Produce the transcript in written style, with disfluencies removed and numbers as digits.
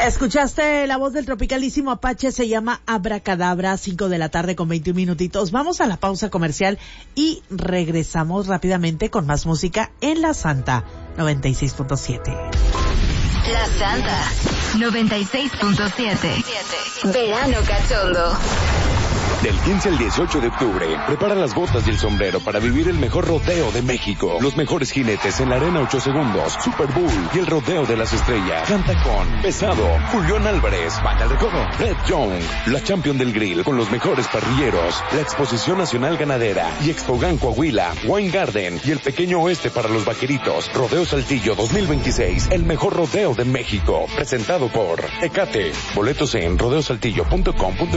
Escuchaste la voz del tropicalísimo Apache, se llama Abracadabra, 5 de la tarde con 21 minutitos. Vamos a la pausa comercial y regresamos rápidamente con más música en La Santa 96.7. La Santa 96.7. Verano cachondo. Del 15 al 18 de octubre, prepara las botas y el sombrero para vivir el mejor rodeo de México. Los mejores jinetes en la arena 8 segundos, Super Bowl y el rodeo de las estrellas. Canta con Pesado, Julián Álvarez, Baja el Recodo, Red Young, la Champion del Grill con los mejores parrilleros, la Exposición Nacional Ganadera y Expogan Coahuila, Wine Garden y el Pequeño Oeste para los vaqueritos. Rodeo Saltillo 2026, el mejor rodeo de México. Presentado por Ecate. Boletos en rodeosaltillo.com.